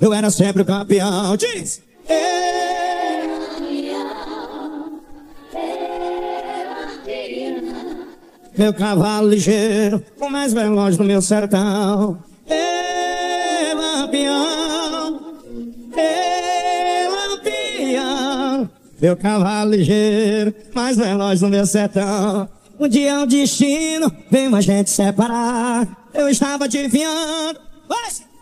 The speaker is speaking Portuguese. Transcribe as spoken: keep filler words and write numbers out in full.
eu era sempre o campeão. Diz! Meu cavalo ligeiro, o mais veloz do meu sertão. Ê, lampião, ê, lampião. Meu cavalo ligeiro, mais veloz do meu sertão. Um dia o destino veio a gente separar. Eu estava adivinhando. Vai!